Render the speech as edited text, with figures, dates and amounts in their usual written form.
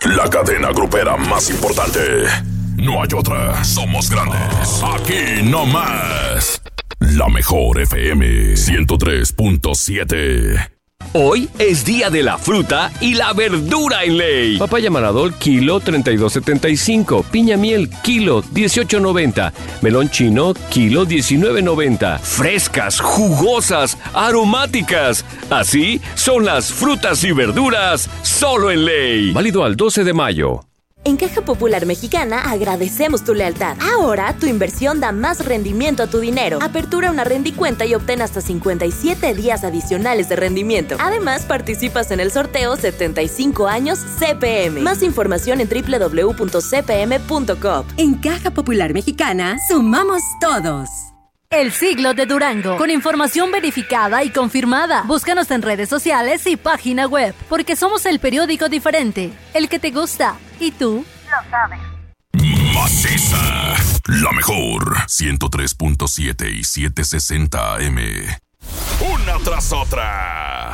La cadena grupera más importante. No hay otra. Somos grandes. Aquí no más. La mejor FM 103.7. Hoy es día de la fruta y la verdura en ley. Papaya Maradol, kilo 32.75. Piña miel, kilo 18.90. Melón chino, kilo 19.90. Frescas, jugosas, aromáticas. Así son las frutas y verduras solo en ley. Válido al 12 de mayo. En Caja Popular Mexicana agradecemos tu lealtad. Ahora tu inversión da más rendimiento a tu dinero. Apertura una rendicuenta y obtén hasta 57 días adicionales de rendimiento. Además, participas en el sorteo 75 años CPM. Más información en www.cpm.com. En Caja Popular Mexicana, sumamos todos. El siglo de Durango, con información verificada y confirmada. Búscanos en redes sociales y página web, porque somos el periódico diferente, el que te gusta, y tú lo sabes. Maciza, la mejor, 103.7 y 760 AM. Una tras otra.